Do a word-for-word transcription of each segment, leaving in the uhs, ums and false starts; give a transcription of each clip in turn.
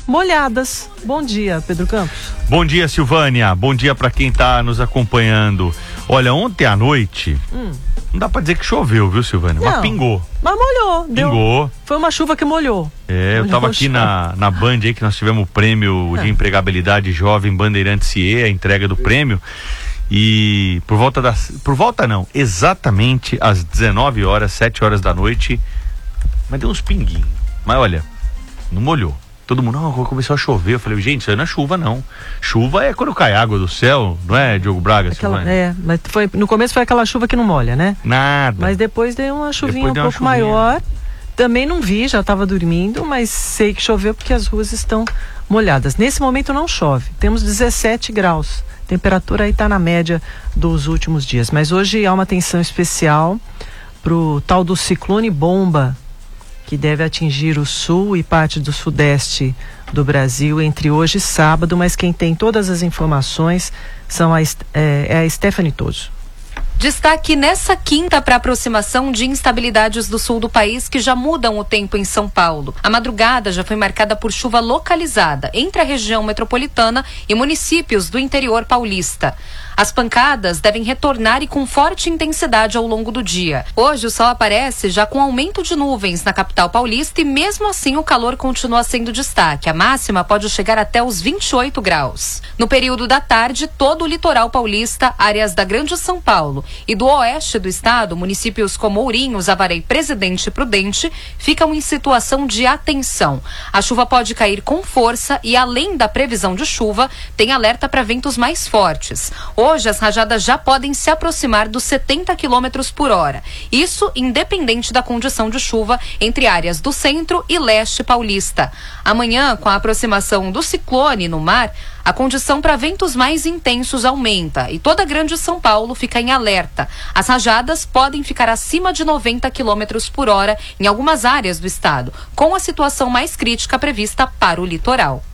molhadas. Bom dia, Pedro Campos. Bom dia, Silvânia. Bom dia para quem tá nos acompanhando. Olha, ontem à noite, hum. não dá pra dizer que choveu, viu, Silvânia? Não, mas pingou. Mas molhou. Deu, pingou. Foi uma chuva que molhou. É, eu tava aqui na, na Band aí, que nós tivemos o prêmio é. de empregabilidade jovem Bandeirantes C I E, a entrega do prêmio. E por volta das. Por volta não, exatamente às dezenove horas, sete horas da noite. Mas deu uns pinguinhos. Mas olha, não molhou. Todo mundo, não, começou a chover. Eu falei, gente, isso aí não é chuva, não. Chuva é quando cai água do céu, não é, Diogo Braga? Aquela, é, mas foi, no começo foi aquela chuva que não molha, né? Nada. Mas depois deu uma chuvinha depois um pouco chuvinha. maior. Também não vi, já estava dormindo, mas sei que choveu porque as ruas estão molhadas. Nesse momento não chove. Temos dezessete graus. A temperatura aí está na média dos últimos dias. Mas hoje há uma atenção especial pro tal do ciclone bomba, que deve atingir o sul e parte do sudeste do Brasil entre hoje e sábado, mas quem tem todas as informações são a, é, é a Stephanie Toso. Destaque nessa quinta para a aproximação de instabilidades do sul do país que já mudam o tempo em São Paulo. A madrugada já foi marcada por chuva localizada entre a região metropolitana e municípios do interior paulista. As pancadas devem retornar e com forte intensidade ao longo do dia. Hoje o sol aparece já com aumento de nuvens na capital paulista e mesmo assim o calor continua sendo destaque. A máxima pode chegar até os vinte e oito graus. No período da tarde, todo o litoral paulista, áreas da Grande São Paulo e do oeste do estado, municípios como Ourinhos, Avaré, Presidente e Prudente, ficam em situação de atenção. A chuva pode cair com força e além da previsão de chuva, tem alerta para ventos mais fortes. Hoje, as rajadas já podem se aproximar dos setenta quilômetros por hora. Isso independente da condição de chuva entre áreas do centro e leste paulista. Amanhã, com a aproximação do ciclone no mar, a condição para ventos mais intensos aumenta e toda a Grande São Paulo fica em alerta. As rajadas podem ficar acima de noventa quilômetros por hora em algumas áreas do estado, com a situação mais crítica prevista para o litoral.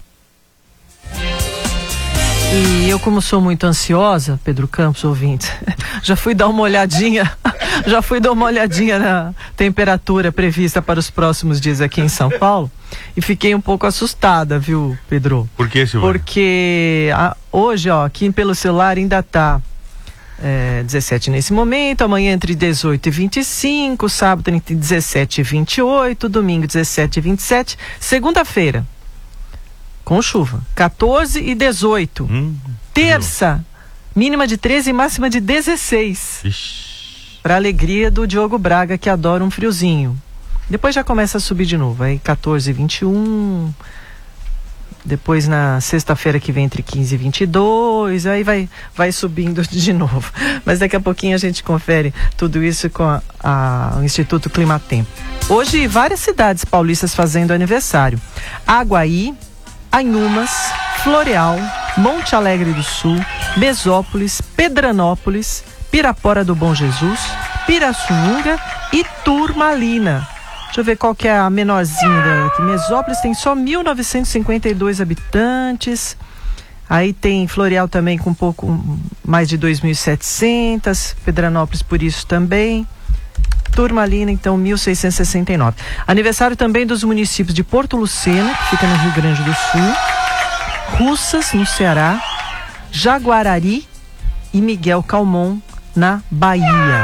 E eu, como sou muito ansiosa, Pedro Campos, ouvinte, já fui dar uma olhadinha, já fui dar uma olhadinha na temperatura prevista para os próximos dias aqui em São Paulo e fiquei um pouco assustada, viu, Pedro? Por que, Silvana? Porque a, hoje, ó, aqui pelo celular ainda tá é, dezessete nesse momento, amanhã entre dezoito e vinte e cinco, sábado entre dezessete e vinte e oito, domingo dezessete e vinte e sete, segunda-feira com chuva, quatorze e dezoito. Hum, Terça, mínima de treze e máxima de dezesseis. Para alegria do Diogo Braga, que adora um friozinho. Depois já começa a subir de novo. Aí quatorze e vinte e um. Depois na sexta-feira que vem entre quinze e vinte e dois. Aí vai, vai subindo de novo. Mas daqui a pouquinho a gente confere tudo isso com a, a, o Instituto Climatempo. Hoje, várias cidades paulistas fazendo aniversário. Aguaí, Anhumas, Floreal, Monte Alegre do Sul, Mesópolis, Pedranópolis, Pirapora do Bom Jesus, Pirassununga e Turmalina. Deixa eu ver qual que é a menorzinha aqui. Mesópolis tem só mil novecentos e cinquenta e dois habitantes. Aí tem Floreal também com um pouco mais de dois mil e setecentos, Pedranópolis por isso também. Turmalina, então, mil seiscentos e sessenta e nove. Aniversário também dos municípios de Porto Luceno, que fica no Rio Grande do Sul, Russas, no Ceará, Jaguarari e Miguel Calmon, na Bahia.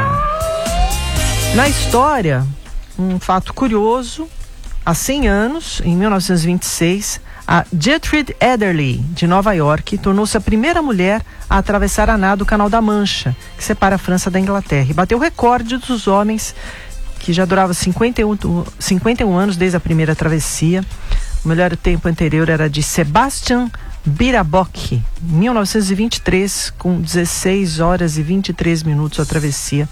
Na história, um fato curioso, há cem anos, em mil novecentos e vinte e seis, a Gertrude Ederle, de Nova York, tornou-se a primeira mulher a atravessar a nado o Canal da Mancha, que separa a França da Inglaterra, e bateu o recorde dos homens, que já durava cinquenta e um, cinquenta e um anos desde a primeira travessia. O melhor tempo anterior era de Sebastian Birabock, em mil novecentos e vinte e três, com dezesseis horas e vinte e três minutos a travessia.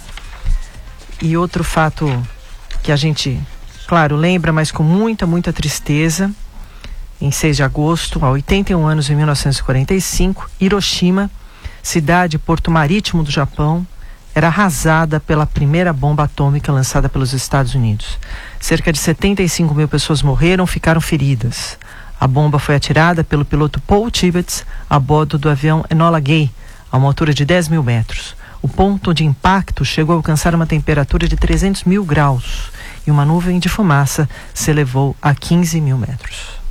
E outro fato que a gente, claro, lembra, mas com muita, muita tristeza, em seis de agosto, há oitenta e um anos, em mil novecentos e quarenta e cinco, Hiroshima, cidade porto marítimo do Japão, era arrasada pela primeira bomba atômica lançada pelos Estados Unidos. Cerca de setenta e cinco mil pessoas morreram, ficaram feridas. A bomba foi atirada pelo piloto Paul Tibbets a bordo do avião Enola Gay, a uma altura de dez mil metros. O ponto de impacto chegou a alcançar uma temperatura de trezentos mil graus e uma nuvem de fumaça se elevou a quinze mil metros.